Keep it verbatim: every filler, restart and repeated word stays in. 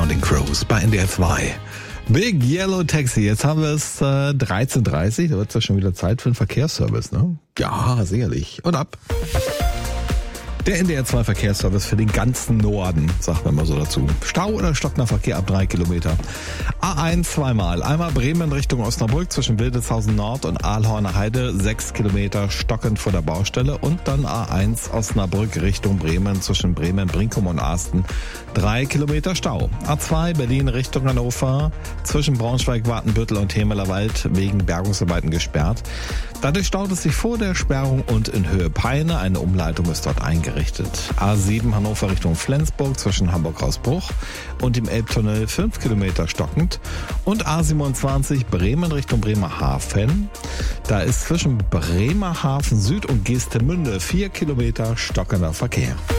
Counting Crows bei N D R zwei. Big Yellow Taxi. Jetzt haben wir es äh, dreizehn Uhr dreißig. Da wird es ja schon wieder Zeit für einen Verkehrsservice, ne? Ja, sicherlich. Und ab. Der N D R zwei Verkehrsservice für den ganzen Norden, sagt man mal so dazu. Stau oder stockender Verkehr ab drei Kilometer. A eins zweimal. Einmal Bremen Richtung Osnabrück zwischen Wildeshausen Nord und Aalhorner Heide. Sechs Kilometer stockend vor der Baustelle. Und dann A eins Osnabrück Richtung Bremen zwischen Bremen, Brinkum und Asten. Drei Kilometer Stau. A zwei Berlin Richtung Hannover zwischen Braunschweig, Watenbüttel und Hemelerwald wegen Bergungsarbeiten gesperrt. Dadurch staut es sich vor der Sperrung und in Höhe Peine. Eine Umleitung ist dort eingerichtet. A sieben Hannover Richtung Flensburg zwischen Hamburg-Hausbruch und dem Elbtunnel fünf Kilometer stockend. Und A siebenundzwanzig Bremen Richtung Bremerhaven. Da ist zwischen Bremerhaven Süd und Geestemünde vier Kilometer stockender Verkehr.